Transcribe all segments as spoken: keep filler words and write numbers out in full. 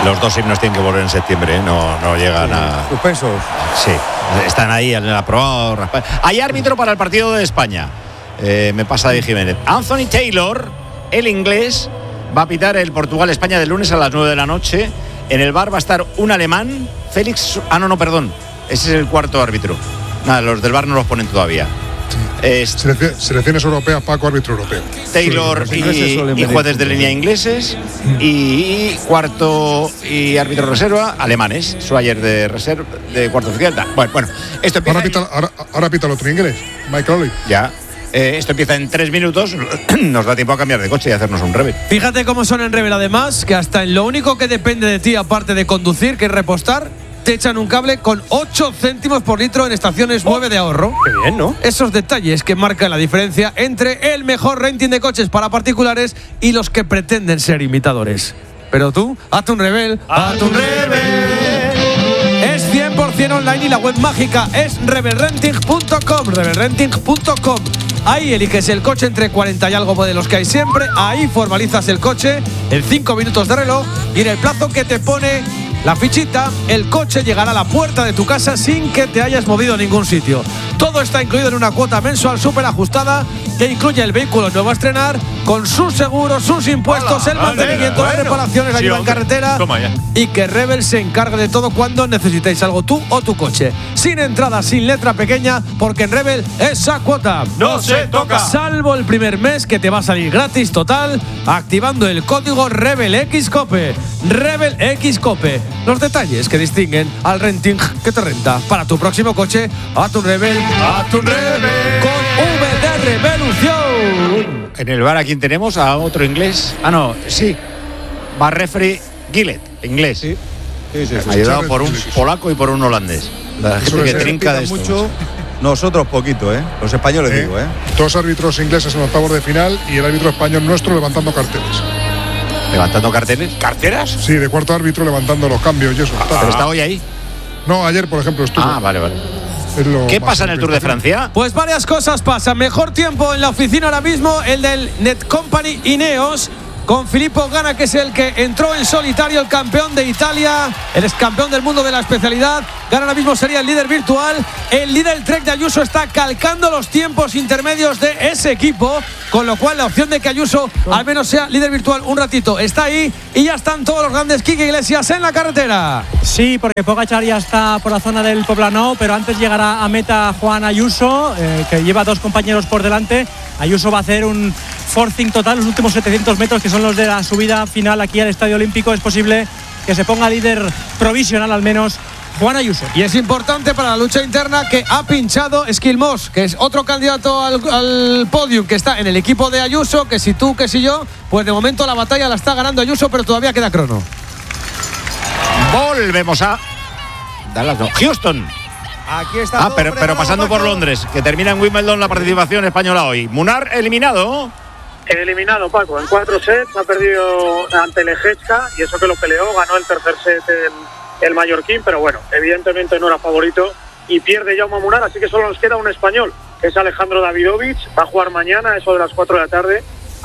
Los dos himnos tienen que volver en septiembre, ¿eh? no, no llegan sí, a... suspensos. Sí, están ahí en la prórroga. Hay árbitro para el partido de España. Eh, me pasa de Jiménez. Anthony Taylor, el inglés, va a pitar el Portugal-España del lunes a las nueve de la noche. En el bar va a estar un alemán, Félix... Ah, no, no, perdón. Ese es el cuarto árbitro. Nada, los del bar no los ponen todavía. Es Selección, selecciones europeas, Paco, árbitro europeo. Taylor sí, y, y jueces de línea ingleses y cuarto y árbitro reserva alemanes. Swyer de reserva de cuarto oficial. Bueno, bueno, esto empieza. Ahora pita, ahora, ahora pita el otro inglés, Michael Olive. Ya. Eh, esto empieza en tres minutos. Nos da tiempo a cambiar de coche y hacernos un Rebel. Fíjate cómo son en Rebel, además, que hasta en lo único que depende de ti, aparte de conducir, que es repostar, te echan un cable con ocho céntimos por litro en estaciones nueve de ahorro. Qué bien, ¿no? Esos detalles que marcan la diferencia entre el mejor renting de coches para particulares y los que pretenden ser imitadores. Pero tú, hazte un Rebel, hazte un Rebel. Es cien por ciento online y la web mágica es rebel renting punto com, rebel renting punto com. Ahí eliges el coche entre cuarenta y algo modelos que hay siempre. Ahí formalizas el coche en cinco minutos de reloj y en el plazo que te pone la fichita, el coche llegará a la puerta de tu casa sin que te hayas movido a ningún sitio. Todo está incluido en una cuota mensual súper ajustada que incluye el vehículo nuevo a estrenar, con sus seguros, sus impuestos, Hola, el mantenimiento, las bueno. reparaciones, la sí, ayuda en carretera y que Rebel se encargue de todo cuando necesitéis algo tú o tu coche. Sin entrada, sin letra pequeña, porque en Rebel esa cuota no se toca. Salvo el primer mes que te va a salir gratis total activando el código RebelXCope. RebelXCope. Los detalles que distinguen al renting que te renta para tu próximo coche. A tu Rebel, a tu Rebel con V de Revolución. En el bar, ¿a quién tenemos? A otro inglés. Ah, no, sí. Bar referee Gillett, inglés. Sí, sí, sí, sí. Ayudado por un polaco y por un holandés. La gente que trinca de esto. Mucho. Nosotros poquito, ¿eh? Los españoles ¿Eh? digo, ¿eh? Dos árbitros ingleses en octavos de final y el árbitro español nuestro levantando carteles. ¿Levantando carteles? ¿Carteras? Sí, de cuarto árbitro levantando los cambios y eso. Ah, ¿pero está hoy ahí? No, ayer, por ejemplo, estuvo. Ah, vale, vale. ¿Qué pasa en el Tour de Francia? Pues varias cosas pasan. Mejor tiempo en la oficina ahora mismo, el del Netcompany Ineos, con Filippo Ganna, que es el que entró en solitario, el campeón de Italia, el ex campeón del mundo de la especialidad. Ganna ahora mismo sería el líder virtual. El líder Trek de Ayuso está calcando los tiempos intermedios de ese equipo, con lo cual la opción de que Ayuso al menos sea líder virtual un ratito está ahí, y ya están todos los grandes. Quique Iglesias en la carretera. Sí, porque Pogačar ya está por la zona del Poblenou, pero antes llegará a meta Juan Ayuso, eh, que lleva dos compañeros por delante. Ayuso va a hacer un forcing total los últimos setecientos metros, que son los de la subida final aquí al Estadio Olímpico. Es posible que se ponga líder provisional al menos Juan Ayuso. Y es importante para la lucha interna que ha pinchado Skilmos, que es otro candidato al, al podium, que está en el equipo de Ayuso, que si tú, que si yo, pues de momento la batalla la está ganando Ayuso, pero todavía queda crono. Volvemos a Dallas, no, Houston. Aquí está. Ah, pero, pero pasando por Londres, que termina en Wimbledon la participación española hoy. Munar eliminado. Eliminado, Paco, en cuatro sets, ha perdido ante Leječka, y eso que lo peleó, ganó el tercer set el, el mallorquín, pero bueno, evidentemente no era favorito y pierde Jaume Munar, así que solo nos queda un español, que es Alejandro Davidovich. Va a jugar mañana, eso de las cuatro de la tarde,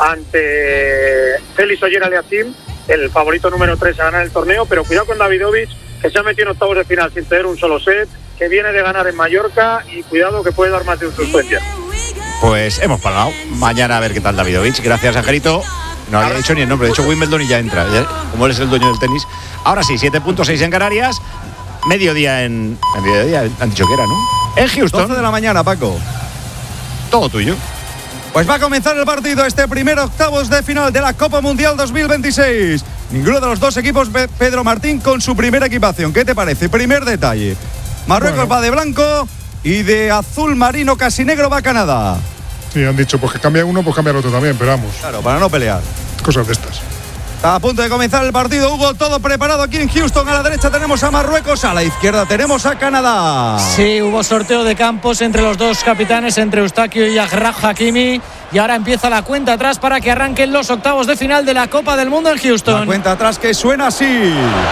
ante Félix Ogier-Aliassime, el favorito número tres a ganar el torneo, pero cuidado con Davidovich, que se ha metido en octavos de final sin tener un solo set, que viene de ganar en Mallorca, y cuidado que puede dar más de un suspensión. Pues hemos pagado. Mañana a ver qué tal Davidovich. Gracias, Angelito. No había dicho ni el nombre. De hecho, Wimbledon y ya entra. ¿Ya? Como él es el dueño del tenis. Ahora sí, siete punto seis en Canarias. Mediodía en... en mediodía, han dicho que era, ¿no? En Houston. doce de la mañana, Paco. Todo tuyo. Pues va a comenzar el partido, este primer octavos de final de la Copa Mundial dos mil veintiséis. Ninguno de los dos equipos, Pedro Martín, con su primera equipación. ¿Qué te parece? Primer detalle. Marruecos bueno. va de blanco y de azul marino casi negro va Canadá. Sí, han dicho, pues que cambia uno, pues cambia el otro también, pero vamos. Claro, para no pelear. Cosas de estas. Está a punto de comenzar el partido, Hugo, todo preparado aquí en Houston. A la derecha tenemos a Marruecos, a la izquierda tenemos a Canadá. Sí, hubo sorteo de campos entre los dos capitanes, entre Eustaquio y Achraf Hakimi. Y ahora empieza la cuenta atrás para que arranquen los octavos de final de la Copa del Mundo en Houston. La cuenta atrás que suena así.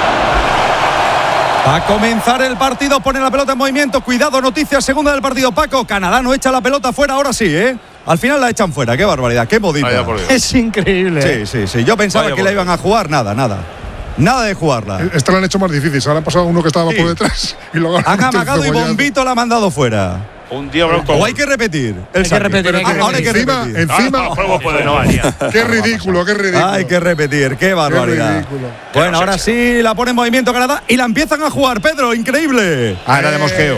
Va a comenzar el partido, pone la pelota en movimiento. Cuidado, noticia segunda del partido, Paco. Canadá no echa la pelota fuera, ahora sí, ¿eh? Al final la echan fuera, qué barbaridad, qué modita. Es increíble. Sí, sí, sí. Yo pensaba Vaya que la iban a jugar, nada, nada. nada de jugarla. Esta la han hecho más difícil. Ahora han pasado uno que estaba Sí. por detrás y lo Han amagado y Bombito la ha mandado fuera. Un día blanco. O hay que repetir. El Hay que saque. repetir, hay que Ah, ahora hay que Encima, repetir. encima. Ah, juego puede, no Qué ridículo, qué ridículo. Hay que repetir, qué barbaridad. ridículo. Bueno, ahora sí la pone en movimiento Canadá y la empiezan a jugar, Pedro, increíble. Ah, era de mosqueo.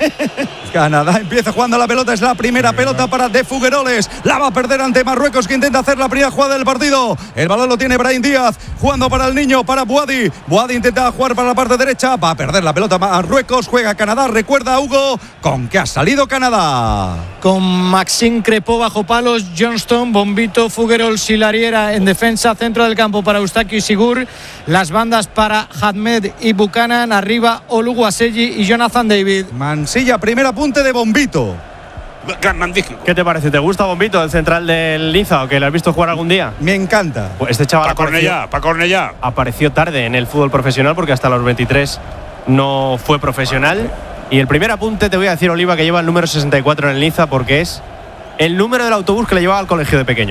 Canadá empieza jugando la pelota, es la primera pelota para De Fugueroles. La va a perder ante Marruecos, que intenta hacer la primera jugada del partido. El balón lo tiene Brahim Díaz, jugando para el niño, para Boadi. Boadi intenta jugar para la parte derecha, va a perder la pelota Marruecos, juega Canadá. Recuerda, Hugo, con que ha salido Canadá. Con Maxime Crepó bajo palos, Johnston, Bombito, Fuguerol, Silariera en defensa, centro del campo para Eustaquio y Sigur, las bandas para Hadmed y Buchanan, arriba Oluwaseyi y Jonathan David. Mansilla, primer apunte de Bombito. Magnífico. ¿Qué te parece? ¿Te gusta Bombito, el central del Niza, o que lo has visto jugar algún día? Me encanta. Pues este chaval Pa' apareció, Cornellá, pa' Cornellá. apareció tarde en el fútbol profesional porque hasta los veintitrés no fue profesional. Y el primer apunte te voy a decir, Oliva, que lleva el número sesenta y cuatro en el Niza porque es el número del autobús que le llevaba al colegio de pequeño.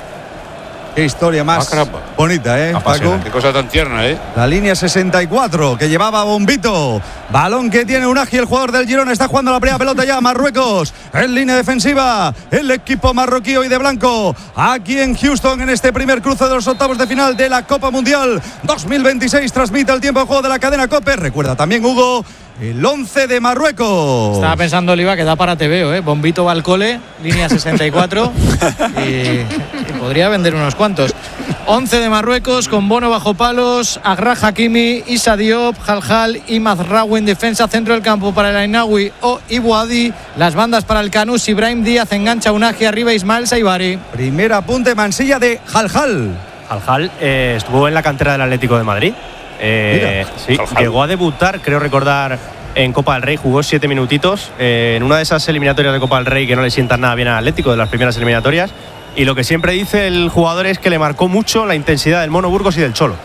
Qué historia más Ah, caramba. bonita, ¿eh, Paco? Apasionante. Qué cosa tan tierna, ¿eh? La línea sesenta y cuatro que llevaba Bombito. Balón que tiene Unagi, el jugador del Girona. Está jugando la primera pelota ya. Marruecos en línea defensiva. El equipo marroquí hoy de blanco. Aquí en Houston, en este primer cruce de los octavos de final de la Copa Mundial dos mil veintiséis. Transmite el tiempo de juego de la cadena COPE. Recuerda también, Hugo, el once de Marruecos. Estaba pensando, Oliva, que da para T V O, ¿eh? Bombito va al cole, línea sesenta y cuatro y, y podría vender unos cuantos. once de Marruecos con Bono bajo palos, Agra Hakimi, Issa Diop, Jaljal y Mazraoui en defensa, centro del campo para el Ainawi o Ibuadi, las bandas para el Canus, Ibrahim Díaz engancha Unagi, arriba Ismael Saibari. Primer apunte, Mansilla de Jaljal. Aljal eh, estuvo en la cantera del Atlético de Madrid. Eh, sí, Aljal. llegó a debutar, creo recordar, en Copa del Rey, jugó siete minutitos eh, en una de esas eliminatorias de Copa del Rey que no le sientan nada bien al Atlético, de las primeras eliminatorias. Y lo que siempre dice el jugador es que le marcó mucho la intensidad del Mono Burgos y del Cholo.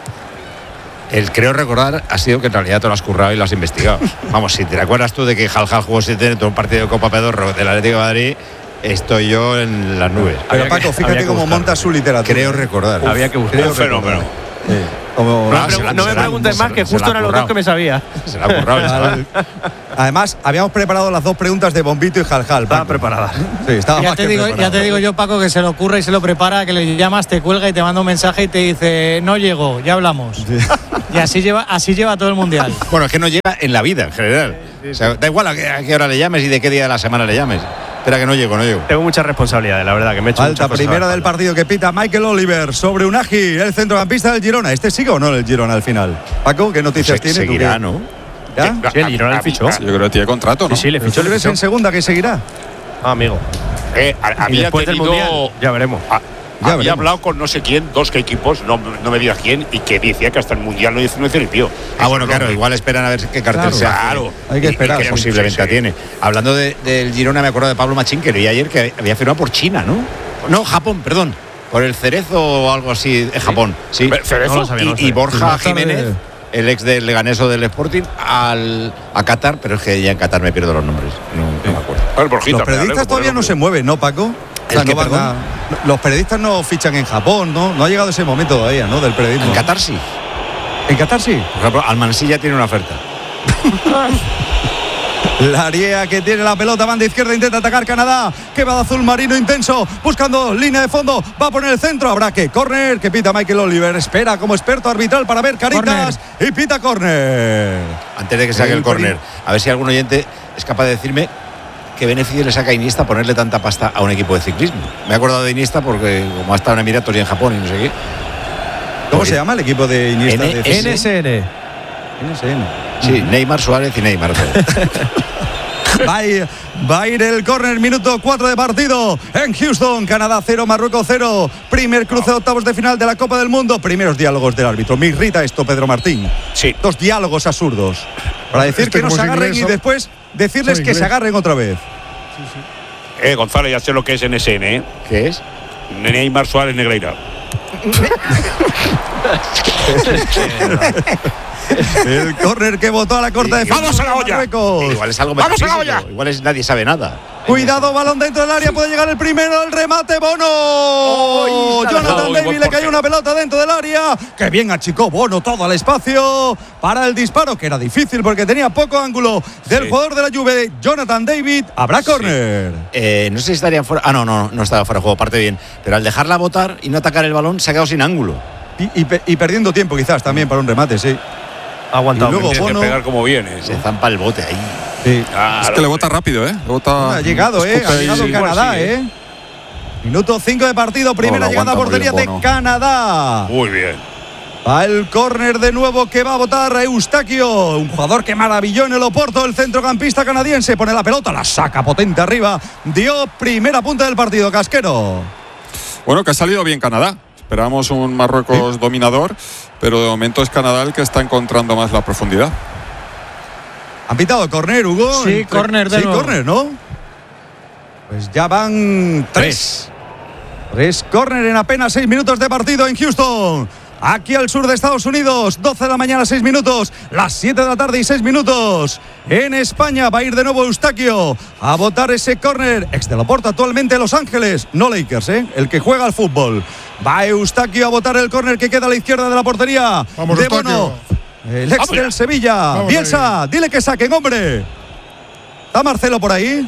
El creo recordar ha sido que en realidad te lo has currado y lo has investigado. Vamos, si te acuerdas tú de que Jaljal jugó siete en todo un partido de Copa Pedorro del Atlético de Madrid, estoy yo en las nubes. Pero Había Paco, que- fíjate había que cómo buscarlo. monta su literatura. Creo recordar. Había que buscar. Creo Un fenómeno. Sí. Como- No, Ah, me, se pregu- la- no me se la- preguntes se más, la- que se la justo ha eran los currado. dos que me sabía. Se la ha currado el chaval. Además, habíamos preparado las dos preguntas de Bombito y Jaljal. Estaba Paco. preparada. Sí, estaba Ya más te, que digo, ya preparado. te digo yo, Paco, que se le ocurre y se lo prepara, que le llamas, te cuelga y te manda un mensaje y te dice, no llego, ya hablamos. Y así lleva, así lleva todo el mundial. Bueno, es que no llega en la vida en general. O sea, da igual a qué, a qué hora le llames y de qué día de la semana le llames. Espera que no llego, no llego. Tengo muchas responsabilidades, la verdad, que me he hecho Falta muchas cosas a la primera del espalda. partido que pita Michael Oliver sobre Unagi, el centrocampista del Girona. ¿Este sigue o no el Girona al final? Paco, ¿qué noticias Se- tiene? ¿Tú seguirá, qué? ¿no? ¿Ya? Sí, el Girona le fichó. Yo creo que tiene contrato, ¿no? Sí, sí, le ¿Pero fichó, tú le le ves fichó. en segunda que seguirá? Ah, amigo. Eh, a- Y había después del tenido- Mundial, ya veremos. a- Ya había veremos. hablado con no sé quién, dos que equipos, no, no me digas quién, y que decía que hasta el Mundial no dice no dice ni pío. Ah, bueno, Eso claro, no- igual esperan a ver qué cartel Claro. se hace. Claro. Hay que Y- y esperar. que Posible venta sí, sí. tiene. Hablando de- del Girona, me acuerdo de Pablo Machín, que leí ayer que había firmado por China, ¿no? No, Japón, perdón. Por el Cerezo o algo así de Japón. Sí. Pe- Cerezo. No lo sabía, no lo Y, y sabía. Borja Más tarde- Jiménez, el ex del Leganés o del Sporting, al, a Qatar, pero es que ya en Qatar me pierdo los nombres. No, no me acuerdo. A ver, Borjita, Los me periodistas alegro por todavía el no se hombre. mueven, ¿no, Paco? O sea, ¿El qué, no van perdón? a- los periodistas no fichan en Japón, ¿no? No ha llegado ese momento todavía, ¿no? Del periodismo. En Qatar sí. ¿En Qatar sí? Por ejemplo, Almansilla tiene una oferta. La Ariea que tiene la pelota, banda izquierda, intenta atacar Canadá. Que va de azul marino intenso, buscando línea de fondo. Va a poner el centro, habrá que córner, que pita Michael Oliver. Espera como experto arbitral para ver caritas y pita córner. Antes de que saque El el córner, a ver si algún oyente es capaz de decirme qué beneficio le saca a Iniesta ponerle tanta pasta a un equipo de ciclismo. Me he acordado de Iniesta porque como ha estado en Emiratos y en Japón y no sé qué. ¿Cómo se llama el equipo de Iniesta? N- De- N S N. N S N. Sí, Neymar, Suárez y Neymar. Va a ir, va a ir el córner, minuto cuatro de partido en Houston, Canadá cero, Marruecos cero. Primer cruce de octavos de final de la Copa del Mundo. Primeros diálogos del árbitro. Me irrita esto, Pedro Martín. Sí. Dos diálogos absurdos. Para decir Este que no como se es agarren inglés, y son- después decirles son que se inglés. agarren otra vez. Eh, González, ya sé lo que es N S N, ¿eh? ¿Qué es? Neymar Suárez Negreira. El córner que votó a la corta de ¡Vamos a la olla! Igual es algo ¡Vamos a la metafísico, olla! igual es nadie sabe nada. Cuidado, balón dentro del área, puede llegar el primero, el remate, Bono. Oh, Jonathan oh, David le cayó una pelota dentro del área. Que bien achicó Bono todo el espacio para el disparo, que era difícil porque tenía poco ángulo del Sí. jugador de la Juve, Jonathan David. Habrá córner. Eh, no sé si estarían fuera. Ah, no, no, no estaba fuera de juego, parte bien. Pero al dejarla botar y no atacar el balón, se ha quedado sin ángulo. Y, y, y perdiendo tiempo quizás también para un remate, sí. Ha aguantado. Y luego Tienes que Bono. pegar como viene. Se zampa el bote ahí. Sí. Claro. Es que le bota rápido, ¿eh? Le bota, Ha llegado, ¿eh? Ha escupe llegado y- Canadá, sí, ¿eh? ¿eh? Minuto cinco de partido, primera No, lo llegada a aguanta muy portería bien, de Bono. Canadá. Muy bien. Va el córner de nuevo que va a votar Eustaquio, un jugador que maravilló en el Oporto, el centrocampista canadiense. Pone la pelota, la saca potente arriba. Dio primera punta del partido, Casquero. Bueno, que ha salido bien Canadá. Esperábamos un Marruecos dominador, pero de momento es Canadá el que está encontrando más la profundidad. ¿Han pitado córner, Hugo? Sí, Entre- córner de Sí, nuevo. córner, ¿no? Pues ya van tres. Tres córner en apenas seis minutos de partido en Houston. Aquí al sur de Estados Unidos, doce de la mañana, seis minutos, las siete de la tarde y seis minutos. En España va a ir de nuevo Eustaquio a botar ese córner. Ex de Loporto, actualmente Los Ángeles, no Lakers, ¿eh? El que juega al fútbol. Va Eustaquio a botar el córner que queda a la izquierda de la portería. Vamos, de Eustaquio. Bono. El ex Vamos ya. del Sevilla. Vamos Bielsa, dile que saquen, hombre. ¿Está Marcelo por ahí?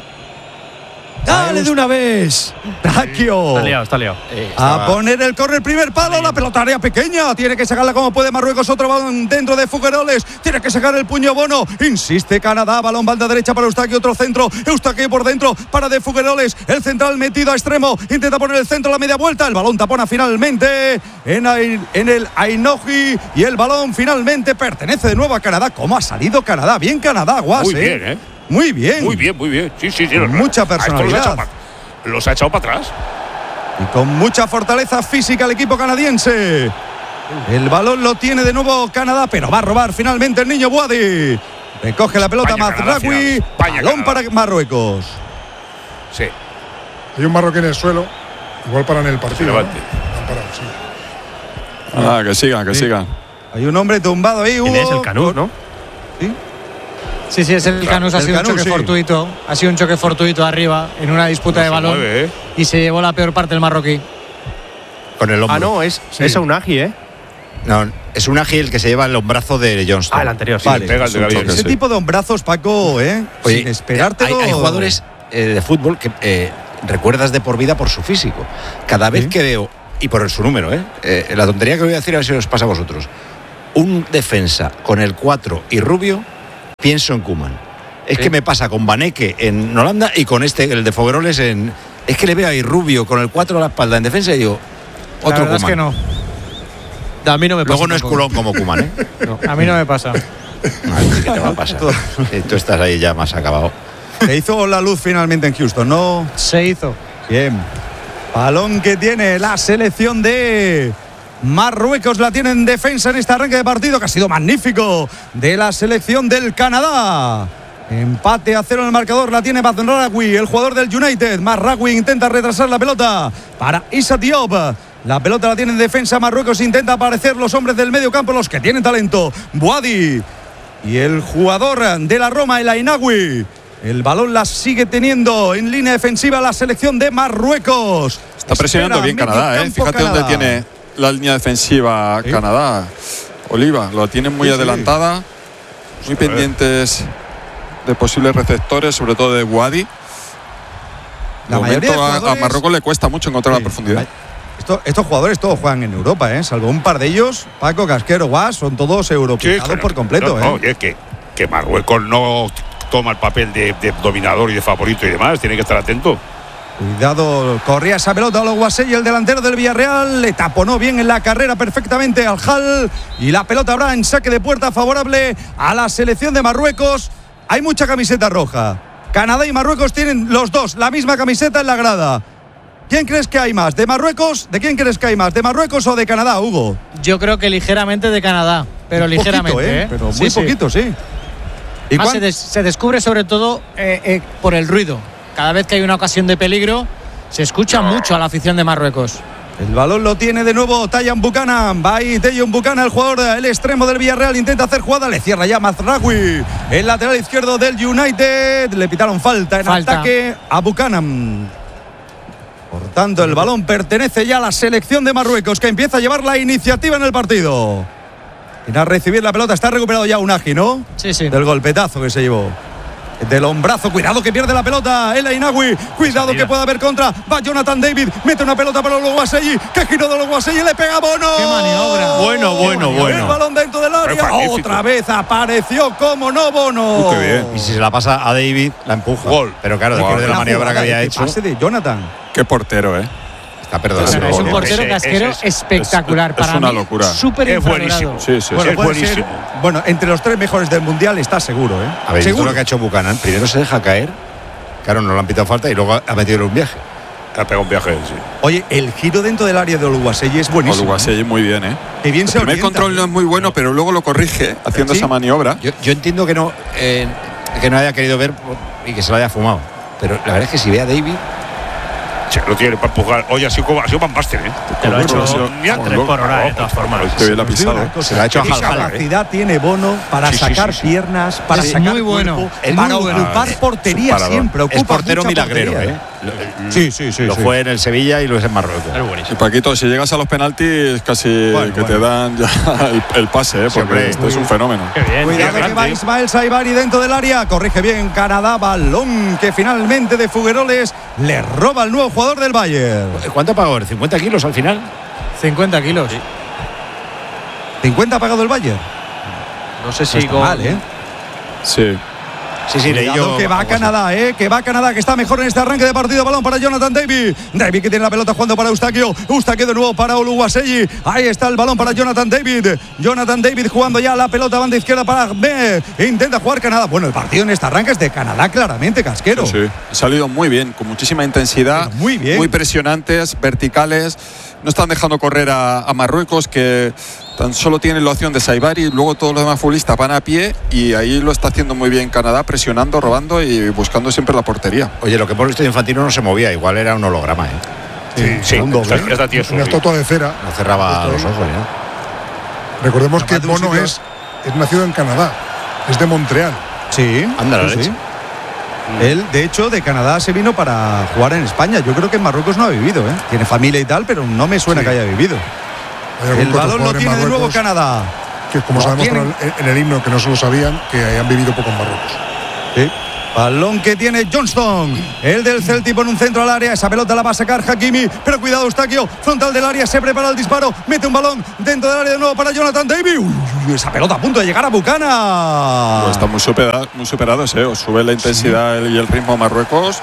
¡Dale de una vez! Eustaquio. Está liado, está liado. A poner el córner, primer palo, la pelota área pequeña. Tiene que sacarla como puede Marruecos, otro balón dentro de Fugueroles. Tiene que sacar el puño Bono. Insiste Canadá, balón banda derecha para Eustaquio, otro centro. Eustaquio por dentro para de Fugueroles. El central metido a extremo. Intenta poner el centro a la media vuelta. El balón tapona finalmente en, Ai- en el Ainoji. Y el balón finalmente pertenece de nuevo a Canadá. ¿Cómo ha salido Canadá? Bien Canadá, Guas. Muy ¿eh? bien, ¿eh? Muy bien. Muy bien, muy bien. Sí, sí, sí. Con mucha personalidad. Los ha echado para atrás. Y con mucha fortaleza física el equipo canadiense. El balón lo tiene de nuevo Canadá, pero va a robar finalmente el niño Buadi. Recoge la pelota España, Canadá, Mazraoui. final. España, Balón Canadá. para Marruecos. Sí. Hay un marroquí en el suelo. Igual paran el partido. ¿no? levante. Han parado, sí. Ah, que sigan, que Sí. sigan. Hay un hombre tumbado ahí, Hugo. ¿Quién es el Canut, no? ¿Sí? Sí, sí, es el Canús. Ha El sido un Canús, choque sí. fortuito. Ha sido un choque fortuito arriba en una disputa No de se balón. mueve, ¿eh? Y se llevó la peor parte el marroquí. Con el hombro. Ah, no, es, es Unagi, ¿eh? No, es un ágil que se lleva el hombrazo de Johnston. Ah, el anterior, sí. Vale. Pega el de un Gabriel. choque. Ese Sí. tipo de hombrazos, Paco, ¿eh? Oye, Sin esperártelo. Hay, hay jugadores eh, de fútbol que eh, recuerdas de por vida por su físico. Cada vez Sí. que veo, y por su número, ¿eh? Eh, la tontería que voy a decir, a ver si os pasa a vosotros. Un defensa con el cuatro y rubio, pienso en Koeman. Es Sí. que me pasa con Baneke en Holanda y con este, el de Fogueroles en. Es que le veo ahí rubio con el cuatro a la espalda en defensa y digo, La otro verdad es Koeman. que no. A mí no me pasa. Luego no es tampoco. culón como Koeman, ¿eh? A mí no me pasa. No, ¿qué te va a pasar? Eh, Tú estás ahí ya más acabado. Se hizo la luz finalmente en Houston, ¿no? Se hizo. Bien. Balón que tiene la selección de Marruecos. La tiene en defensa en este arranque de partido que ha sido magnífico de la selección del Canadá. Empate a cero en el marcador. La tiene Mazraoui, el jugador del United. Mazraoui intenta retrasar la pelota para Issa Diop. La pelota la tiene en defensa. Marruecos intenta aparecer los hombres del medio campo, los que tienen talento. Buadi y el jugador de la Roma, el Ainaoui. El balón la sigue teniendo en línea defensiva la selección de Marruecos. Está presionando Espera, bien medio Canadá, ¿eh? campo Fíjate Canadá. dónde tiene la línea defensiva Sí. Canadá. Oliva, lo tienen muy Sí, sí. adelantada, muy pendientes de posibles receptores, sobre todo de Buadi. De La mayoría de momento a- a, jugadores- Marruecos le cuesta mucho encontrar Sí. la profundidad. Esto- estos jugadores todos juegan en Europa, ¿eh? Salvo un par de ellos, Paco, Casquero, Guas, son todos Sí, europeizados claro. por completo, No, no, ¿eh? oye, que, que Marruecos no toma el papel de, de dominador y de favorito y demás. Tiene que estar atento. Cuidado, corría esa pelota a los Guasey, el delantero del Villarreal, le taponó bien en la carrera perfectamente al Hall y la pelota habrá en saque de puerta favorable a la selección de Marruecos. Hay mucha camiseta roja. Canadá y Marruecos tienen los dos la misma camiseta en la grada. ¿Quién crees que hay más? ¿De Marruecos? ¿De quién crees que hay más? ¿De Marruecos o de Canadá, Hugo? Yo creo que ligeramente de Canadá, pero Un ligeramente. poquito, ¿eh? ¿eh? Pero Sí, muy sí. poquito, sí. ¿Y Además, cuán- se, des- se descubre sobre todo eh, eh, por el ruido. Cada vez que hay una ocasión de peligro, se escucha mucho a la afición de Marruecos. El balón lo tiene de nuevo Tayan Buchanan. Va ahí Tayan Buchanan, el jugador, el extremo del Villarreal. Intenta hacer jugada, le cierra ya Mazraoui. El lateral izquierdo del United. Le pitaron falta en Falta. ataque a Buchanan. Por tanto, el balón pertenece ya a la selección de Marruecos, que empieza a llevar la iniciativa en el partido. Y a recibir la pelota, está recuperado ya Unagi, ¿no? Sí, sí. Del golpetazo que se llevó. Del hombrazo, cuidado que pierde la pelota El Ainaoui, cuidado que puede haber contra. Va Jonathan David, mete una pelota para Oluwaseyi, que giró de Oluwaseyi, le pega a Bono. ¡Qué maniobra! Bueno, bueno, El bueno. balón dentro del área, magnífico. otra vez apareció como no Bono. Uh, qué bien. Y si se la pasa a David, la empuja. Gol. Pero claro, después Gol. de la Una maniobra que jugada había de hecho, pase de Jonathan. Qué portero, ¿eh? está perdonado. Pero es un portero Ese- casquero ese es- espectacular. es- para es una mí, locura. Súper Es infravalorado. buenísimo. Sí, sí, Bueno, sí. puede buenísimo. ser- bueno, entre los tres mejores del mundial está seguro, ¿eh? ¿Habéis visto seguro. lo que ha hecho Buchanan? Primero se deja caer, claro, no le han pitado falta y luego ha metido en un viaje. Ha pegado un viaje, sí. Oye, el giro dentro del área de Oluwaseyi es buenísimo. Oluwaseyi muy bien, ¿eh? Qué bien El se primer orienta. control no es muy bueno, pero luego lo corrige haciendo ¿Sí? esa maniobra. Yo, yo entiendo que no, eh, que no haya querido ver y que se lo haya fumado. Pero la verdad es que si ve a David, Sí, lo tiene para empujar. Oye, ha sido, como- ha sido Van Basten, ¿eh? Te lo ha hecho Ni a- tres por hora, de todas formas. Qué bien la ha Os digo pisado. una cosa, Se la ha hecho a ¿qué Hal Haller, ¿eh? capacidad tiene Bono para Sí, sí, sacar sí, sí. piernas, para Es sacar muy bueno, cuerpo, es para muy bueno. ocupar Es portería parador. siempre. Ocupa es portero mucha milagrero, portería. ¿eh? Sí, sí, sí. Lo sí. fue en el Sevilla y lo es en Marruecos. Es buenísimo. Y Paquito, si llegas a los penaltis, casi Bueno, que bueno. te dan ya el, el pase, ¿eh? Sí, porque hombre. esto es un fenómeno. Qué bien. Cuidado qué que va grande. Ismael Saibari dentro del área. Corrige bien Canadá. Balón que finalmente de Fugueroles le roba al nuevo jugador del Bayern. ¿Cuánto pagó? ¿cincuenta kilos al final? cincuenta kilos. cincuenta ha pagado el Bayern. No sé No si está con. mal, ¿eh? Sí. Sí, sí, leí Cuidado yo. que va algo así. Canadá, ¿eh? Que va Canadá, que está mejor en este arranque de partido. Balón para Jonathan David. David que tiene la pelota jugando para Eustaquio. Eustaquio de nuevo para Oluwaseyi. Ahí está el balón para Jonathan David. Jonathan David jugando ya la pelota banda izquierda para B. Intenta jugar Canadá. Bueno, el partido en este arranque es de Canadá claramente, Casquero. Sí, sí. Ha salido muy bien, con muchísima intensidad. Pero muy bien. Muy presionantes, verticales. No están dejando correr a, a Marruecos, que tan solo tienen la opción de Saibari. Luego todos los demás futbolistas van a pie. Y ahí lo está haciendo muy bien Canadá, presionando, robando y buscando siempre la portería. Oye, lo que hemos visto de Infantino no se movía, igual era un holograma, ¿eh? Sí, sí. un doble. Esta, esta tieso, Una sí. estatua de cera. No cerraba los ojos, ¿no? Recordemos que Aparte, un Bono sitio- es, es nacido en Canadá, es de Montreal. Sí, Anda la sí, leche. sí. Él, de hecho, de Canadá se vino para jugar en España. Yo creo que en Marruecos no ha vivido, ¿eh? Tiene familia y tal, pero no me suena Sí. que haya vivido. Hay algún El otro balón lo jugador en tiene de nuevo Marruecos Canadá. Que como Lo sabemos tienen. en el himno, que no se lo sabían, que han vivido poco en Marruecos. Sí. Balón que tiene Johnston, el del Celtic pone un centro al área, esa pelota la va a sacar Hakimi, pero cuidado Eustaquio, frontal del área, se prepara el disparo, mete un balón dentro del área de nuevo para Jonathan David. Uy, uy, uy, esa pelota a punto de llegar a Buchanan. Pues están muy, supera- muy superados, ¿eh? Os sube la intensidad y el ritmo a Marruecos.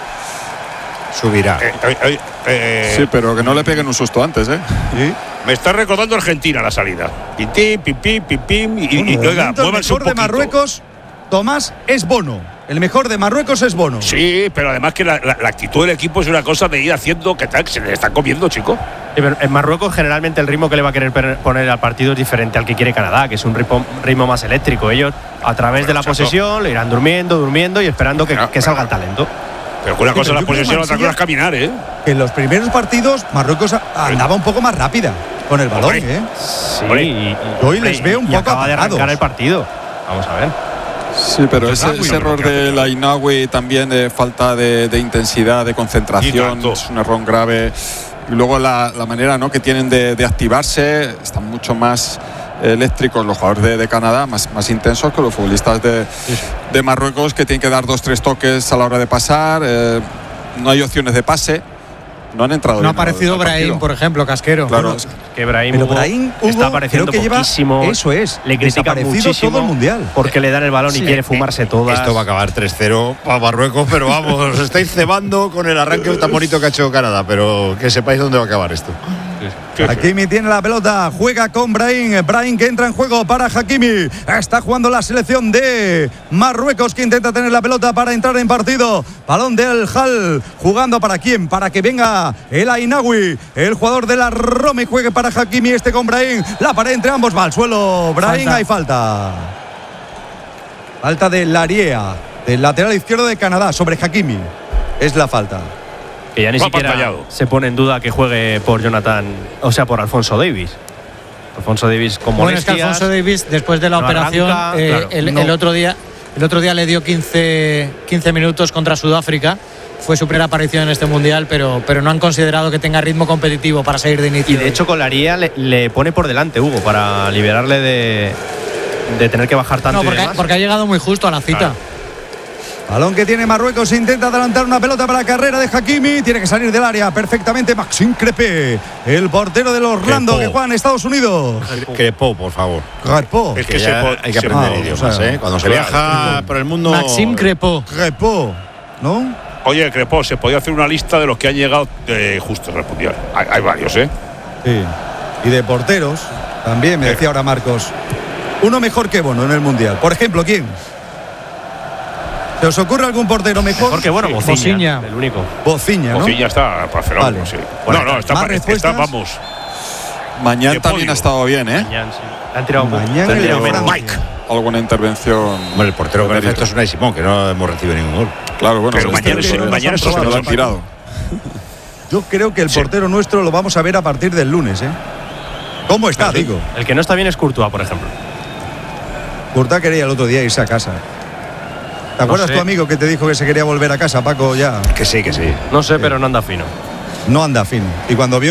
Subirá. Eh, eh, eh, eh, Sí, pero que no le peguen un susto antes, ¿eh? Sí. Me está recordando Argentina la salida. Pim, pim, pim, pim, pim, pim, y, y, Bueno, de oiga, momento el muévanse un mejor de poquito. Marruecos, Tomás, es Bono. El mejor de Marruecos es Bono. Sí, pero además que la, la- la actitud del equipo es una cosa de ir haciendo que, tal, que se le están comiendo, chico. Sí, pero en Marruecos generalmente el ritmo que le va a querer per- poner al partido es diferente al que quiere Canadá, que es un ritmo, ritmo más eléctrico. Ellos a través de la exacto. posesión le irán durmiendo, durmiendo y esperando que, Claro, que salga claro. el talento. Pero que una Sí, cosa pero es la yo creo que posesión, otra cosa Mansilla- es caminar, ¿eh? Que en los primeros partidos Marruecos a- andaba un poco más rápida con el balón, Hombre. ¿eh? Sí, Hombre, y, y- hoy les veo un y poco acaba de arrancar apagados. el partido. Vamos a ver. Sí, pero ese, Muy ese bien, error claro, de claro. la Inaui también de falta de, de intensidad, de Y concentración, tanto. es un error grave. Y luego la, la manera, ¿no?, que tienen de, de activarse, están mucho más eléctricos los jugadores de, de Canadá, más, más intensos que los futbolistas de, de Marruecos, que tienen que dar dos, tres toques a la hora de pasar. eh, no hay opciones de pase. No han entrado No ha bien al- aparecido al Brahim, partido. por ejemplo, Casquero. Claro, Bueno, es- Que Brahim, Pero Hugo Brahim, Hugo, está apareciendo creo que lleva- poquísimo. eso es, Le critican desaparecido muchísimo todo el mundial. porque le dan el balón y Sí. quiere fumarse todas. Esto va a acabar tres cero para Marruecos, pero vamos, os estáis cebando con el arranque tan bonito que ha hecho Canadá, pero que sepáis dónde va a acabar esto. Sí, sí. Hakimi tiene la pelota, juega con Brahim. Brahim que entra en juego para Hakimi. Está jugando la selección de Marruecos que intenta tener la pelota para entrar en partido. Balón del Hal, jugando para quién, para que venga el Ainaoui, el jugador de la Roma, y juegue para Hakimi, este con Brahim. La pared entre ambos va al suelo. Brahim, Falta. hay falta. Falta de Lariea, del lateral izquierdo de Canadá, sobre Hakimi. Es la falta. Que ya ni Lo ha siquiera pantallado. se pone en duda que juegue por Jonathan, o sea, por Alfonso Davies. Alfonso Davies con Bueno, es que molestias. Alfonso Davies, después de la no operación, arranca, eh, claro. el, No. el otro día, el otro día le dio quince, quince minutos contra Sudáfrica. Fue su primera aparición en este mundial, pero, pero no han considerado que tenga ritmo competitivo para salir de inicio. Y de hecho, Colaría le, le pone por delante, Hugo, para liberarle de, de tener que bajar tanto. no, y porque, demás. porque ha llegado muy justo a la cita. Claro. Balón que tiene Marruecos, intenta adelantar una pelota para la carrera de Hakimi, tiene que salir del área perfectamente Maxime Crépé, el portero del Orlando Crépé. que juega en Estados Unidos. Crepó, por favor. Crépé. Es Que que se ya po- hay que se- aprender Ah, idiomas, o sea, ¿eh? Cuando se claro, viaja por el mundo. Maxime Crépé. Crépé, ¿no? Oye, Crepó, se podía hacer una lista de los que han llegado eh, justo al Mundial. Hay, hay varios, ¿eh? Sí. Y de porteros, también me decía ahora Marcos. Uno mejor que Bono en el Mundial. Por ejemplo, ¿quién? ¿Se os ocurre algún portero mejor? Mejor que bueno, Sí, Bociña, Bociña. el único. Bociña, ¿no? Bociña está para fenómeno, Vale. sí. Bueno, no, no, está, ¿más para- está, respuestas? vamos. Mañana De también podio. ha estado bien, ¿eh? Mañana, sí. Le han tirado un poco. Mañana Le han el tirado de menos. Francia. Mike. Alguna intervención. Hombre, el portero con efecto es Unai Simón, que no hemos recibido ningún gol. Claro, bueno, Pero este mañana es- es- este mañana es es- otro lo han partido. tirado. Yo creo que el Sí. portero nuestro lo vamos a ver a partir del lunes, ¿eh? ¿Cómo está, digo? El que no está bien es Courtois, por ejemplo. Curta quería el otro día irse a casa. ¿Te acuerdas sé. tu amigo que te dijo que se quería volver a casa, Paco? Ya Que sí, que sí. No sé, pero no anda fino. no anda fino. Y cuando vio